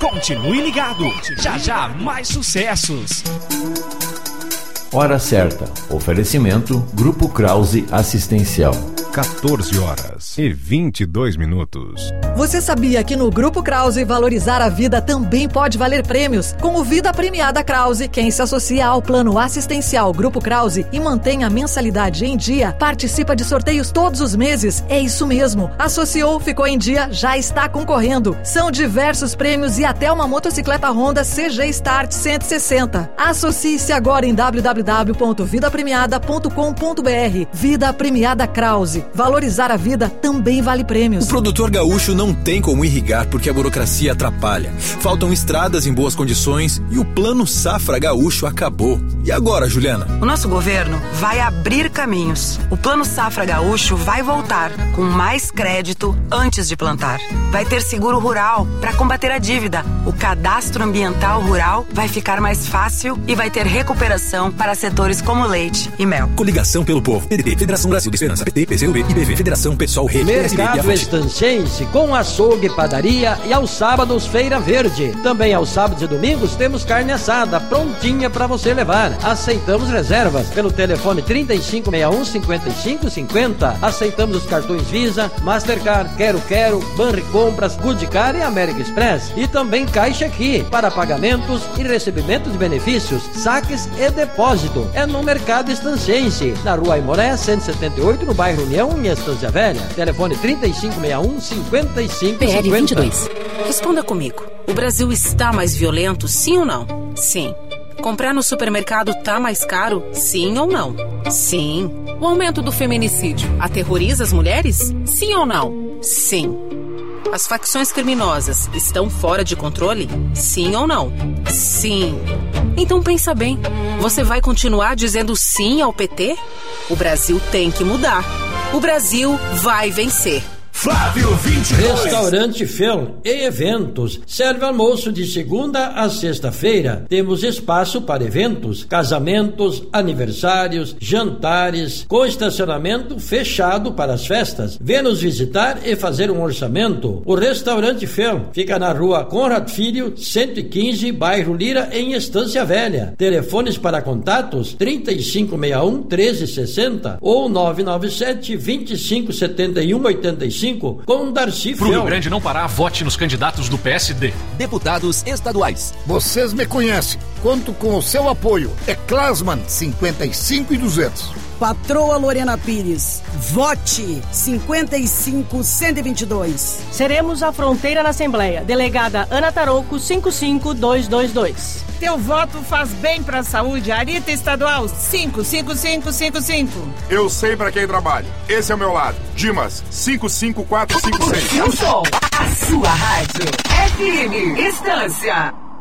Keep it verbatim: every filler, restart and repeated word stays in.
Continue ligado. Já já mais sucessos. Hora certa. Oferecimento Grupo Krause Assistencial. quatorze horas e vinte e dois minutos. Você sabia que no Grupo Krause valorizar a vida também pode valer prêmios? Com o Vida Premiada Krause, quem se associa ao plano assistencial Grupo Krause e mantém a mensalidade em dia, participa de sorteios todos os meses. É isso mesmo. Associou, ficou em dia, já está concorrendo. São diversos prêmios e até uma motocicleta Honda C G Start cento e sessenta. Associe-se agora em w w w ponto vida premiada ponto com ponto b r. Vida Premiada Krause. Valorizar a vida também vale prêmios. O produtor gaúcho não tem como irrigar porque a burocracia atrapalha. Faltam estradas em boas condições e o Plano Safra Gaúcho acabou. E agora, Juliana? O nosso governo vai abrir caminhos. O Plano Safra Gaúcho vai voltar com mais crédito antes de plantar. Vai ter seguro rural para combater a dívida. O cadastro ambiental rural vai ficar mais fácil e vai ter recuperação para setores como leite e mel. Coligação pelo Povo. P D T, Federação Brasil de Esperança, P T, P C do B, I B V, Federação Pessoal, Rede, Mercado Estancense com açougue, padaria e aos sábados Feira Verde. Também aos sábados e domingos temos carne assada prontinha para você levar. Aceitamos reservas pelo telefone trinta e cinco sessenta e um, cinquenta e cinco cinquenta. Aceitamos os cartões Visa, Mastercard, Quero Quero, Banri Compras, Goodcar e American Express. E também Caixa Aqui para pagamentos e recebimento de benefícios, saques e depósito. É no Mercado Estancense, na Rua Aimoré, cento e setenta e oito, no bairro União, em Estância Velha. Telefone trinta e cinco sessenta e um, cinquenta e cinco cinquenta. P R vinte e dois. Responda comigo. O Brasil está mais violento, sim ou não? Sim. Comprar no supermercado tá mais caro, sim ou não? Sim. O aumento do feminicídio aterroriza as mulheres? Sim ou não? Sim. As facções criminosas estão fora de controle? Sim ou não? Sim. Então pensa bem, você vai continuar dizendo sim ao P T? O Brasil tem que mudar. O Brasil vai vencer. Flávio vinte e dois. Restaurante Fel e Eventos. Serve almoço de segunda a sexta-feira. Temos espaço para eventos, casamentos, aniversários, jantares, com estacionamento fechado para as festas. Venha nos visitar e fazer um orçamento. O Restaurante Fel fica na Rua Conrad Filho, cento e quinze, bairro Lira, em Estância Velha. Telefones para contatos trinta e cinco sessenta e um, treze sessenta ou nove nove sete, vinte e cinco setenta e um, oitenta e cinco. Com Darcy Pro Rio Grande não parar, vote nos candidatos do P S D. Deputados estaduais. Vocês me conhecem. Conto com o seu apoio. É Klasman, cinquenta e cinco e duzentos. Patroa Lorena Pires. Vote cinquenta e cinco, cento e vinte e dois. Seremos a fronteira na Assembleia. Delegada Ana Tarouco, cinquenta e cinco, duzentos e vinte e dois. Teu voto faz bem pra saúde. Arita Estadual, cinco cinco cinco cinco cinco. Eu sei pra quem trabalho. Esse é o meu lado. Dimas, cinco cinco quatro cinco seis. Eu sou a sua rádio. F M Estância.